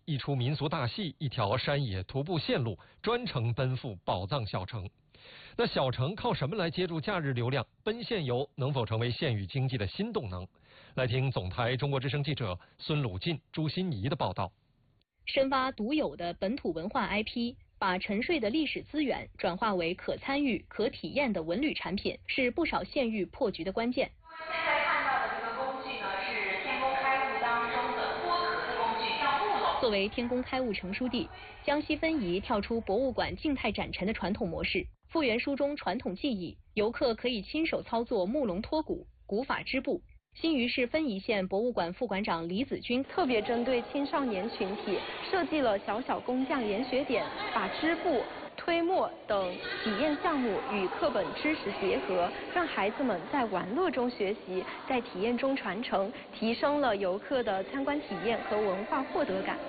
一出民俗大戏，一条山野徒步线路，专程奔赴宝藏小城。那小城靠什么来接住假日流量？奔县游能否成为县域经济的新动能？来听总台中国之声记者孙鲁进、朱欣怡的报道。 深挖独有的本土文化 IP， 把沉睡的历史资源转化为可参与、可体验的文旅产品，是不少县域破局的关键。 现在看到的这个工具呢，是天工开物当中的脱壳的工具，叫木篓。 作为天工开物成书地，江西分宜跳出博物馆静态展陈的传统模式，复原书中传统技艺，游客可以亲手操作木笼脱骨、古法织布。新余市分宜县博物馆副馆长李子军特别针对青少年群体设计了小小工匠研学点，把织布、推磨等体验项目与课本知识结合，让孩子们在玩乐中学习，在体验中传承，提升了游客的参观体验和文化获得感。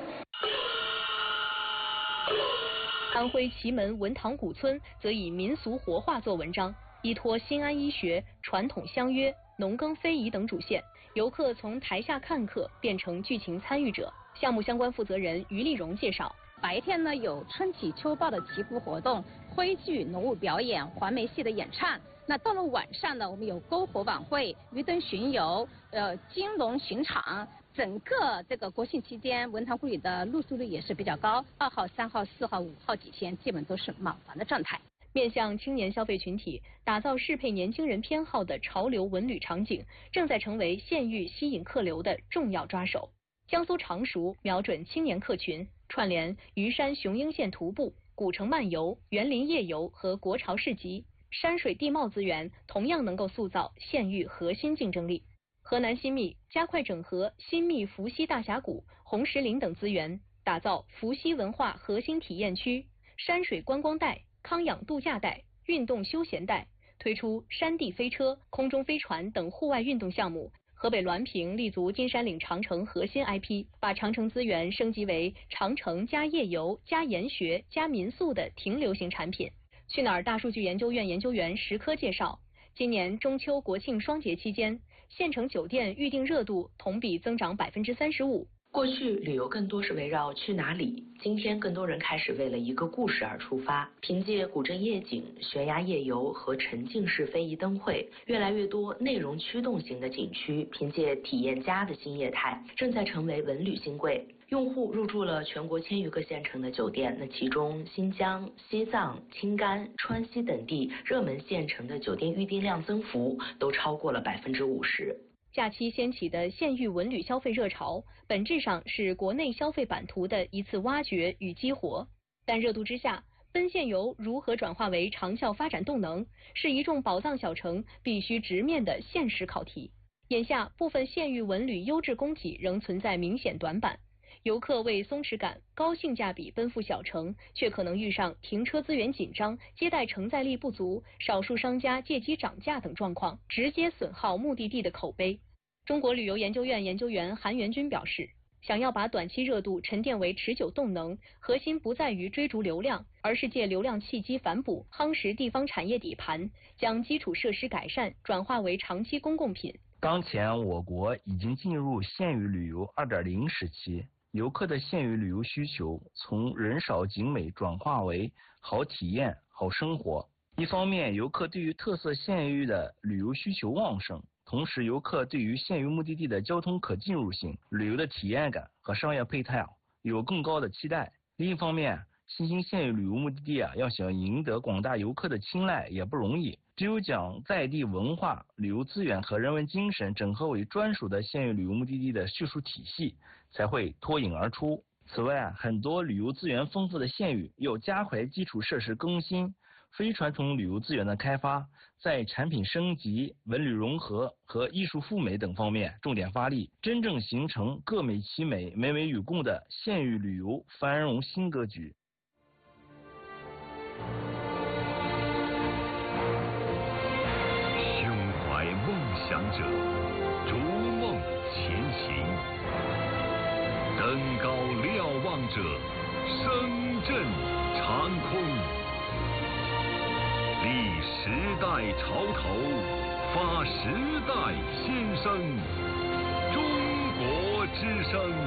安徽祁门文塘古村则以民俗活化做文章，依托新安医学、传统相约、农耕非遗等主线，游客从台下看客变成剧情参与者。项目相关负责人于丽荣介绍， 白天呢有春祈秋报的祈福活动、徽剧、农舞表演、环梅戏的演唱。那到了晚上呢，我们有篝火晚会、鱼灯巡游、金龙巡场。整个这个国庆期间，文塘故里的入住率也是比较高，2号、3号、4号、5号几天基本都是满房的状态。 面向青年消费群体，打造适配年轻人偏好的潮流文旅场景，正在成为县域吸引客流的重要抓手。江苏常熟瞄准青年客群，串联虞山雄鹰县徒步、古城漫游、园林夜游和国潮市集，山水地貌资源同样能够塑造县域核心竞争力。河南新密加快整合新密伏羲大峡谷、红石林等资源，打造伏羲文化核心体验区、山水观光带、康养度假带、运动休闲带，推出山地飞车、空中飞船等户外运动项目。河北滦平立足金山岭长城核心 IP， 把长城资源升级为长城加夜游加研学加民宿的停留型产品。去哪儿大数据研究院研究员石科介绍，今年中秋国庆双节期间，县城酒店预订热度同比增长35%。 过去旅游更多是围绕去哪里，今天更多人开始为了一个故事而出发。凭借古镇夜景、悬崖夜游和沉浸式非遗灯会，越来越多内容驱动型的景区凭借体验家的新业态，正在成为文旅新贵。用户入住了全国1000余个县城的酒店，那其中新疆、西藏、青甘、川西等地热门县城的酒店预订量增幅都超过了50%。 假期掀起的县域文旅消费热潮，本质上是国内消费版图的一次挖掘与激活。但热度之下，奔县游如何转化为长效发展动能，是一众宝藏小城必须直面的现实考题。眼下，部分县域文旅优质供给仍存在明显短板。游客为松弛感、高性价比奔赴小城，却可能遇上停车资源紧张、接待承载力不足、少数商家借机涨价等状况，直接损耗目的地的口碑。中国旅游研究院研究员韩元军表示，想要把短期热度沉淀为持久动能，核心不在于追逐流量，而是借流量契机反哺，夯实地方产业底盘，将基础设施改善转化为长期公共品。 当前我国已经进入县域旅游 2.0 时期，游客的县域旅游需求从人少景美转化为好体验、好生活。一方面，游客对于特色县域的旅游需求旺盛，同时游客对于县域目的地的交通可进入性、旅游的体验感和商业配套有更高的期待。另一方面，新兴县域旅游目的地要想赢得广大游客的青睐也不容易，只有将在地文化、旅游资源和人文精神整合为专属的县域旅游目的地的叙述体系，才会脱颖而出。此外，很多旅游资源丰富的县域要加快基础设施更新、非传统旅游资源的开发，在产品升级、文旅融合和艺术赴美等方面重点发力，真正形成各美其美、美美与共的县域旅游繁荣新格局。 胸怀梦想者，逐梦前行；登高瞭望者，声震长空。立时代潮头，发时代先声。中国之声。